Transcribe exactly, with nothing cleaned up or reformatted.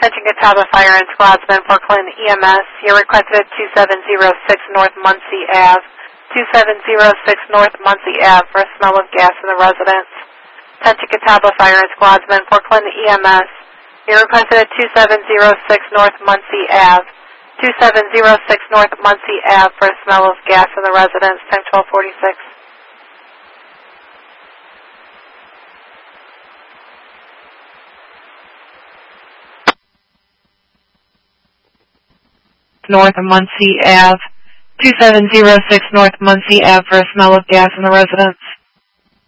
Attention Catawba Fire and Squadsman for Clinton E M S. You're requested at two seven zero six North Muncie Avenue. two seven zero six North Muncie Avenue for a smell of gas in the residence. Attention Catawba Fire and Squadsman for Clinton E M S. You're requested at two seven zero six North Muncie Avenue. two seven zero six North Muncie Avenue for a smell of gas in the residence. Time twelve forty-six. North Muncie Avenue. two seven zero six North Muncie Avenue for a smell of gas in the residence.